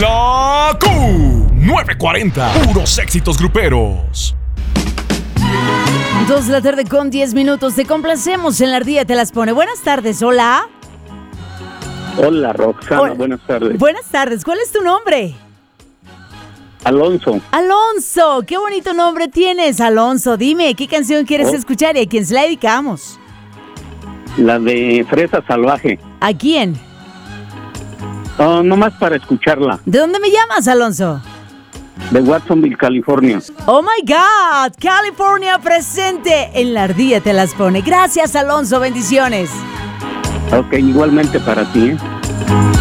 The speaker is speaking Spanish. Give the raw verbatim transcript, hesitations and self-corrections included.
La Q novecientos cuarenta, puros éxitos gruperos. Dos de la tarde con diez minutos. Te complacemos en la ardilla te las pone. Buenas tardes, hola. Hola, Roxana, Hola. buenas tardes. Buenas tardes, ¿cuál es tu nombre? Alonso, Alonso, qué bonito nombre tienes, Alonso. Dime, ¿qué canción quieres Oh. escuchar y a quién se la dedicamos? la de Fresa Salvaje. ¿A quién? Oh, nomás para escucharla, ¿De dónde me llamas, Alonso? de Watsonville, California. Oh my God, California presente en la ardilla te las pone. Gracias, Alonso, bendiciones. Ok, igualmente para ti, ¿eh?